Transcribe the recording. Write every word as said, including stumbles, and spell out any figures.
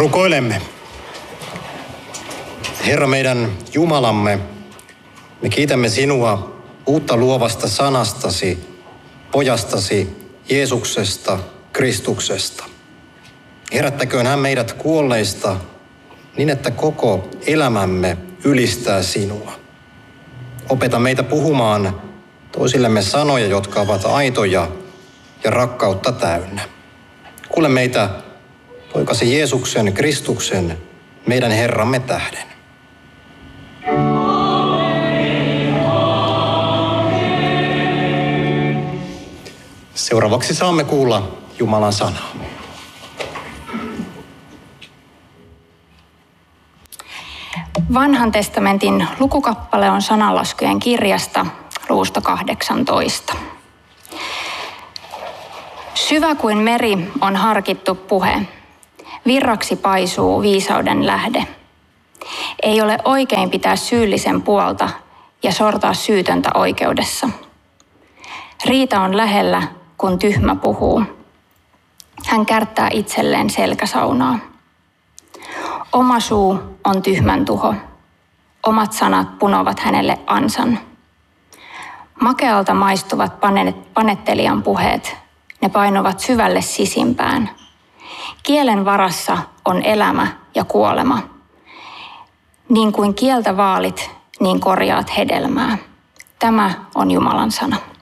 Rukoilemme. Herra meidän Jumalamme, me kiitämme sinua uutta luovasta sanastasi, pojastasi, Jeesuksesta, Kristuksesta. Herättäköön hän meidät kuolleista niin, että koko elämämme ylistää sinua. Opeta meitä puhumaan toisillemme sanoja, jotka ovat aitoja ja rakkautta täynnä. Kuule meitä poikasi Jeesuksen, Kristuksen, meidän Herramme tähden. Seuraavaksi saamme kuulla Jumalan sanaa. Vanhan testamentin lukukappale on sananlaskujen kirjasta luvusta kahdeksantoista. Syvä kuin meri on harkittu puhe. Virraksi paisuu viisauden lähde. Ei ole oikein pitää syyllisen puolta ja sortaa syytöntä oikeudessa. Riita on lähellä, kun tyhmä puhuu. Hän kärttää itselleen selkäsaunaa. Oma suu on tyhmän tuho. Omat sanat punovat hänelle ansan. Makealta maistuvat panettelijan puheet. Ne painuvat syvälle sisimpään. Kielen varassa on elämä ja kuolema. Niin kuin kieltä vaalit, niin korjaat hedelmää. Tämä on Jumalan sana.